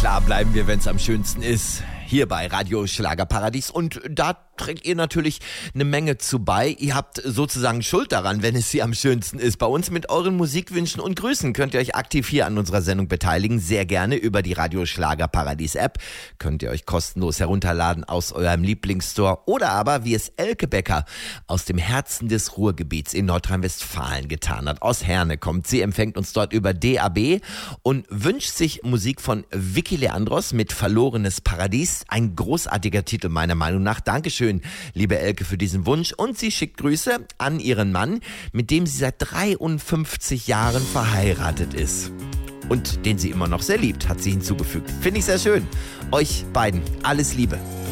klar bleiben wir, wenn's am schönsten ist. Hier bei Radio Schlagerparadies, und da trägt ihr natürlich eine Menge zu bei. Ihr habt sozusagen Schuld daran, wenn es hier am schönsten ist. Bei uns mit euren Musikwünschen und Grüßen könnt ihr euch aktiv hier an unserer Sendung beteiligen. Sehr gerne über die Radio Schlagerparadies App. Könnt ihr euch kostenlos herunterladen aus eurem Lieblingsstore, oder aber, wie es Elke Becker aus dem Herzen des Ruhrgebiets in Nordrhein-Westfalen getan hat. Aus Herne kommt sie, empfängt uns dort über DAB und wünscht sich Musik von Vicky Leandros mit Verlorenes Paradies. Ein großartiger Titel meiner Meinung nach. Dankeschön, liebe Elke, für diesen Wunsch. Und sie schickt Grüße an ihren Mann, mit dem sie seit 53 Jahren verheiratet ist. Und den sie immer noch sehr liebt, hat sie hinzugefügt. Finde ich sehr schön. Euch beiden alles Liebe.